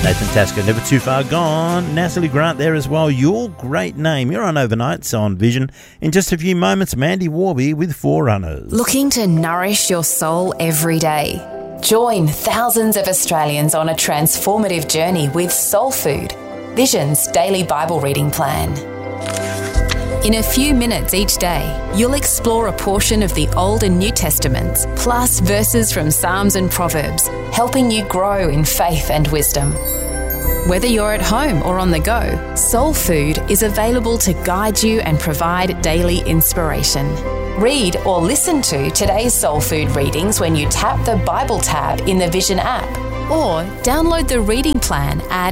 Nathan Tasker, Never Too Far Gone. Natalie Grant there as well. Your great name. You're on Overnights on Vision. In just a few moments, Mandy Warby with Forerunners. Looking to nourish your soul every day? Join thousands of Australians on a transformative journey with Soul Food, Vision's daily Bible reading plan. In a few minutes each day, you'll explore a portion of the Old and New Testaments, plus verses from Psalms and Proverbs, helping you grow in faith and wisdom. Whether you're at home or on the go, Soul Food is available to guide you and provide daily inspiration. Read or listen to today's Soul Food readings when you tap the Bible tab in the Vision app, or download the reading plan at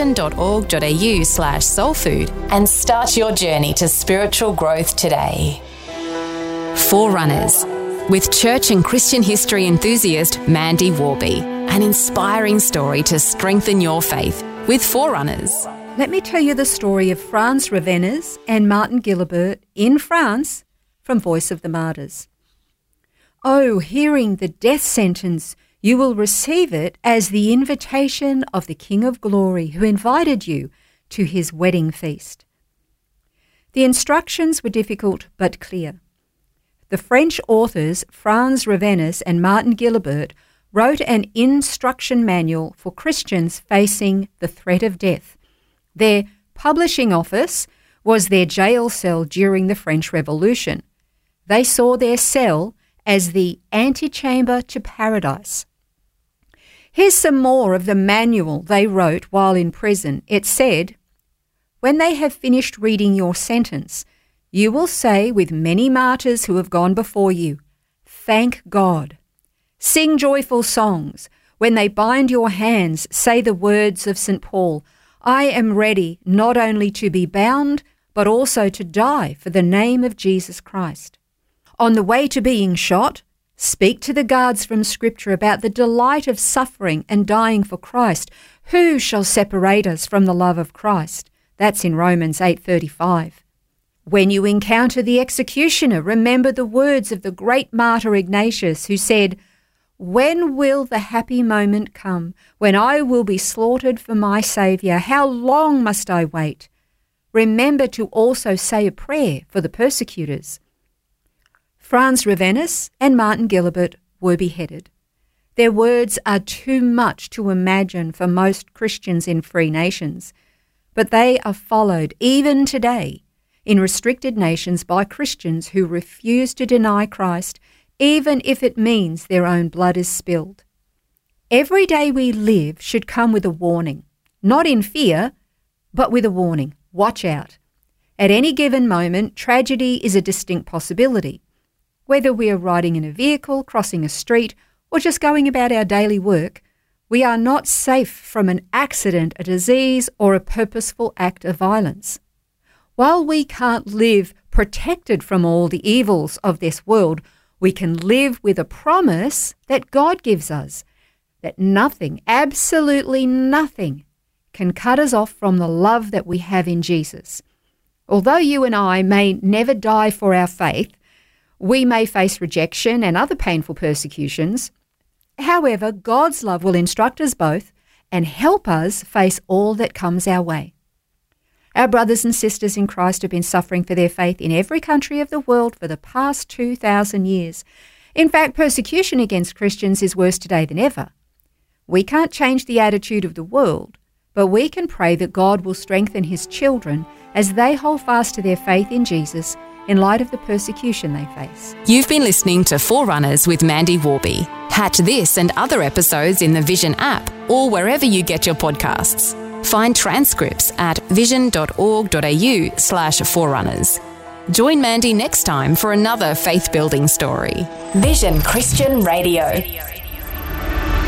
vision.org.au/soulfood and start your journey to spiritual growth today. Forerunners, with church and Christian history enthusiast Mandy Warby. An inspiring story to strengthen your faith with Forerunners. Let me tell you the story of Frans Ravennes and Martin Gilbert in France from Voice of the Martyrs. Oh, hearing the death sentence, you will receive it as the invitation of the King of Glory who invited you to his wedding feast. The instructions were difficult but clear. The French authors Frans Ravennes and Martin Gilbert wrote an instruction manual for Christians facing the threat of death. Their publishing office was their jail cell during the French Revolution. They saw their cell as the antechamber to paradise. Here's some more of the manual they wrote while in prison. It said, "When they have finished reading your sentence, you will say with many martyrs who have gone before you, 'Thank God.' Sing joyful songs. When they bind your hands, say the words of St. Paul, 'I am ready not only to be bound, but also to die for the name of Jesus Christ.' On the way to being shot, speak to the guards from Scripture about the delight of suffering and dying for Christ. Who shall separate us from the love of Christ?" That's in Romans 8:35. When you encounter the executioner, remember the words of the great martyr Ignatius, who said, "When will the happy moment come when I will be slaughtered for my Saviour? How long must I wait?" Remember to also say a prayer for the persecutors. Frans Ravennes and Martin Gilbert were beheaded. Their words are too much to imagine for most Christians in free nations, but they are followed even today in restricted nations by Christians who refuse to deny Christ, even if it means their own blood is spilled. Every day we live should come with a warning, not in fear, but with a warning. Watch out. At any given moment, tragedy is a distinct possibility. Whether we are riding in a vehicle, crossing a street, or just going about our daily work, we are not safe from an accident, a disease, or a purposeful act of violence. While we can't live protected from all the evils of this world, we can live with a promise that God gives us, that nothing, absolutely nothing, can cut us off from the love that we have in Jesus. Although you and I may never die for our faith, we may face rejection and other painful persecutions. However, God's love will instruct us both and help us face all that comes our way. Our brothers and sisters in Christ have been suffering for their faith in every country of the world for the past 2,000 years. In fact, persecution against Christians is worse today than ever. We can't change the attitude of the world, but we can pray that God will strengthen his children as they hold fast to their faith in Jesus in light of the persecution they face. You've been listening to Forerunners with Mandy Warby. Catch this and other episodes in the Vision app or wherever you get your podcasts. Find transcripts at vision.org.au/forerunners. Join Mandy next time for another faith-building story. Vision Christian Radio.